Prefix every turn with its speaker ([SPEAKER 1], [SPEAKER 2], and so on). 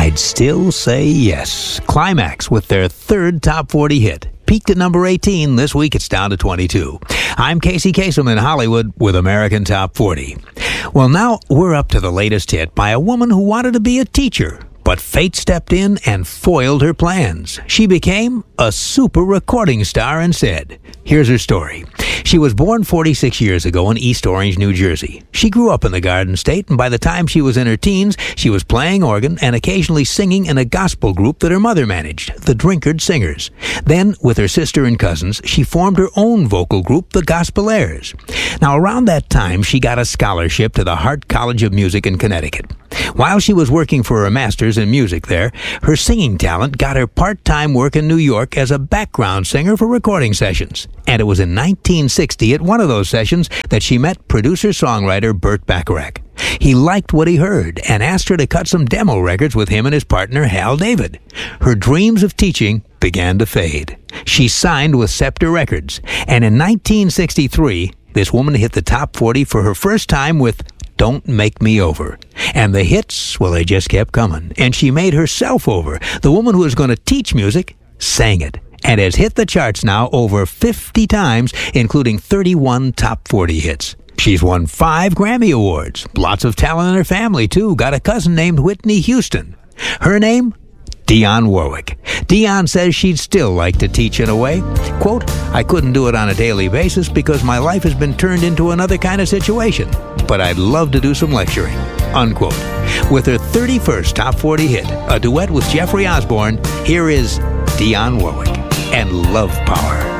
[SPEAKER 1] I'd Still Say Yes. Climax with their third top 40 hit. Peaked at number 18. This week it's down to 22. I'm Casey Kasem in Hollywood with American Top 40. Well, now we're up to the latest hit by a woman who wanted to be a teacher. But fate stepped in and foiled her plans. She became a super recording star instead. Here's her story. She was born 46 years ago in East Orange, New Jersey. She grew up in the Garden State, and by the time she was in her teens, she was playing organ and occasionally singing in a gospel group that her mother managed, the Drinkard Singers. Then, with her sister and cousins, she formed her own vocal group, the Gospelaires. Now, around that time, she got a scholarship to the Hart College of Music in Connecticut. While she was working for her master's in music there, her singing talent got her part-time work in New York as a background singer for recording sessions. And it was in 1960 at one of those sessions that she met producer-songwriter Burt Bacharach. He liked what he heard and asked her to cut some demo records with him and his partner Hal David. Her dreams of teaching began to fade. She signed with Scepter Records, and in 1963, this woman hit the top 40 for her first time with Don't Make Me Over. And the hits, well, they just kept coming. And she made herself over. The woman who was going to teach music sang it. And has hit the charts now over 50 times, including 31 top 40 hits. She's won 5 Grammy Awards. Lots of talent in her family, too. Got a cousin named Whitney Houston. Her name? Dionne Warwick. Dionne says she'd still like to teach in a way. Quote, I couldn't do it on a daily basis because my life has been turned into another kind of situation. But I'd love to do some lecturing. Unquote. With her 31st top 40 hit, a duet with Jeffrey Osborne, here is Dionne Warwick and Love Power.